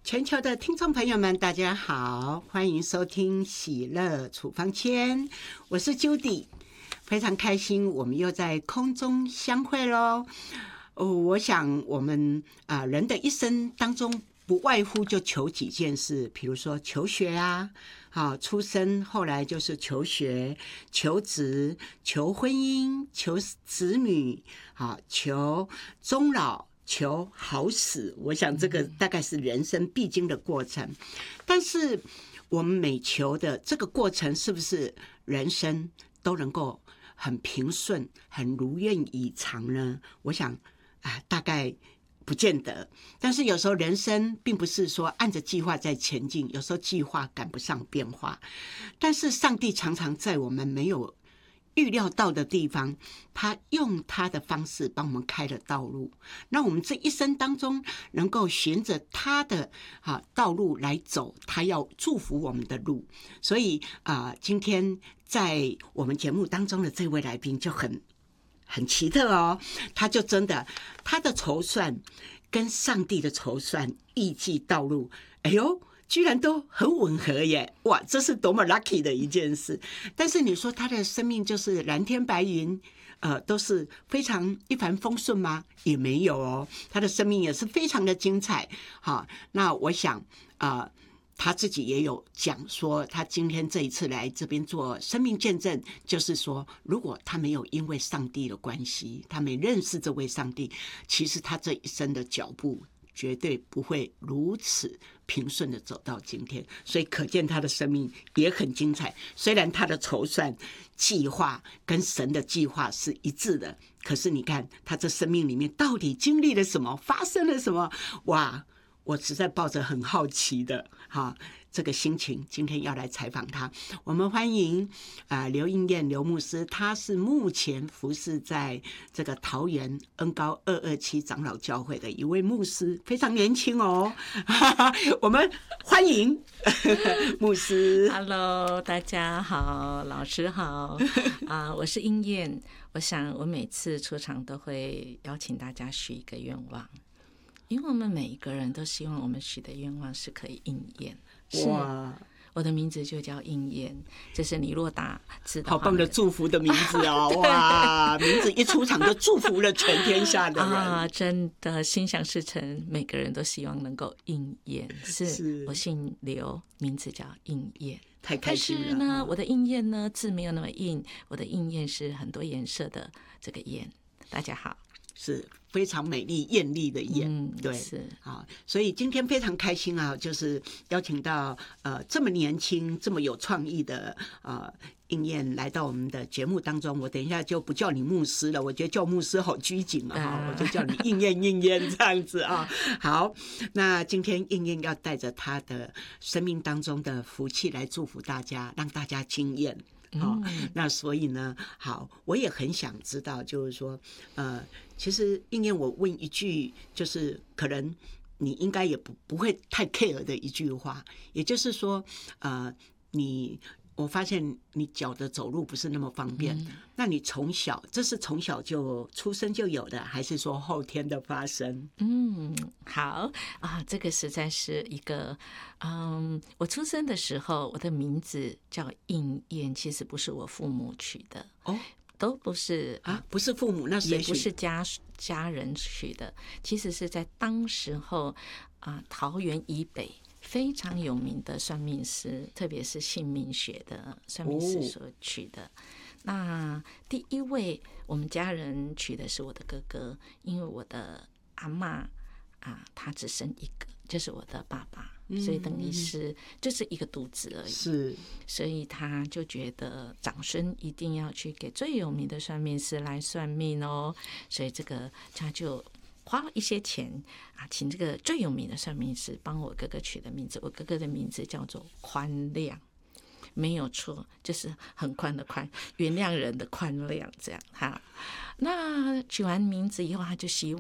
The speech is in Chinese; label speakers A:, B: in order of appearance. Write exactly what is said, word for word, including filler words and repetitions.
A: 全球的听众朋友们，大家好，欢迎收听喜乐处方签，我是 Judy， 非常开心，我们又在空中相会咯。哦，我想我们啊、呃、人的一生当中，不外乎就求几件事，比如说求学啊，好出生，后来就是求学、求职、求婚姻、求子女，好求终老。求好死，我想这个大概是人生必经的过程。但是我们每求的这个过程，是不是人生都能够很平顺、很如愿以偿呢？我想啊，大概不见得。但是有时候人生并不是说按着计划在前进，有时候计划赶不上变化。但是上帝常常在我们没有预料到的地方，他用他的方式帮我们开了道路，那我们这一生当中能够循着他的道路来走，他要祝福我们的路。所以啊，今天在我们节目当中的这位来宾就很很奇特哦，他就真的他的筹算跟上帝的筹算预计道路，哎呦居然都很吻合耶！哇，这是多么 lucky 的一件事。但是你说他的生命就是蓝天白云，呃，都是非常一帆风顺吗？也没有哦，他的生命也是非常的精彩。好，那我想啊、呃，他自己也有讲说，他今天这一次来这边做生命见证，就是说，如果他没有因为上帝的关系，他没认识这位上帝，其实他这一生的脚步绝对不会如此平顺的走到今天，所以可见他的生命也很精彩。虽然他的筹算计划跟神的计划是一致的，可是你看他这生命里面到底经历了什么，发生了什么？哇！我实在抱着很好奇的哈这个心情，今天要来采访他。我们欢迎啊、呃、刘应燕刘牧师，他是目前服侍在这个桃园恩高二二七长老教会的一位牧师，非常年轻哦。我们欢迎牧师。
B: Hello， 大家好，老师好啊、呃，我是应燕。我想我每次出场都会邀请大家许一个愿望。因为我们每一个人都希望我们许的愿望是可以应验。哇！我的名字就叫应验，这是你若打字的话，
A: 好棒的祝福的名字哦！哇，名字一出场就祝福了全天下的人
B: 啊！真的心想事成，每个人都希望能够应验。是, 是我姓刘，名字叫应验。
A: 太开心了。
B: 但是呢，我的应验呢字没有那么硬，我的应验是很多颜色的这个验。大家好。
A: 是非常美丽艳丽的艳、嗯、对是啊，所以今天非常开心啊，就是邀请到呃这么年轻这么有创意的呃应燕来到我们的节目当中。我等一下就不叫你牧师了，我觉得叫牧师好拘谨啊，啊我就叫你应燕应燕这样子啊。好，那今天应燕要带着他的生命当中的福气来祝福大家，让大家惊艳。好、哦，那所以呢，好，我也很想知道，就是说，呃，其实应燕，我问一句，就是可能你应该也不不会太 care 的一句话，也就是说，呃，你。我发现你脚的走路不是那么方便、嗯、那你从小这是从小就出生就有的，还是说后天的发生？
B: 嗯，好啊，这个实在是一个嗯，我出生的时候我的名字叫应燕，其实不是我父母取的哦，都不是
A: 啊，不是父母，那谁取？
B: 也不是家家人取的，其实是在当时候啊，桃园以北非常有名的算命师，特别是姓名学的算命师所取的、哦、那第一位我们家人取的是我的哥哥，因为我的阿嬷啊，他只生一个，就是我的爸爸、嗯、所以等于是就是一个肚子而已，
A: 是，
B: 所以他就觉得长孙一定要去给最有名的算命师来算命哦，所以这个他就花了一些钱啊，请这个最有名的算命师帮我哥哥取的名字。我哥哥的名字叫做宽亮，没有错，就是很宽的宽，原谅人的宽亮这样哈。那取完名字以后，他就希望